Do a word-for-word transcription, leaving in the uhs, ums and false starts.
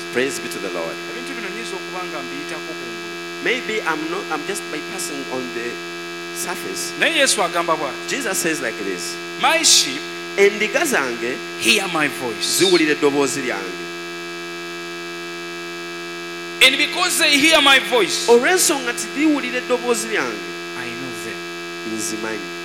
Praise be to the Lord. ebintu bino nyiza okuba nga mbiyitako kungulu Maybe I'm not. I'm just bypassing on the surface. naye yesu agamba bw'ati Jesus says like this: my sheep endiga zange hear my voice ziwulira eddoboozi lyange. and because they hear my voice Olw'ensonga nti ziwulira eddoboozi lyange, I know them. nzimanyi.